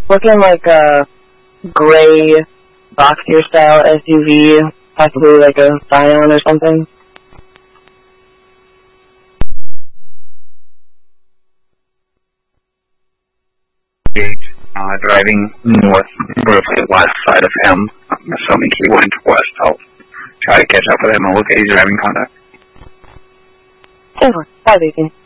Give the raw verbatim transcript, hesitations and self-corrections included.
Looking like a gray Boxer style S U V, possibly like a Scion or something. Uh, driving north, roughly west side of him. I'm assuming he went west. I'll try to catch up with him and look at his driving contact. Over. five eighteen.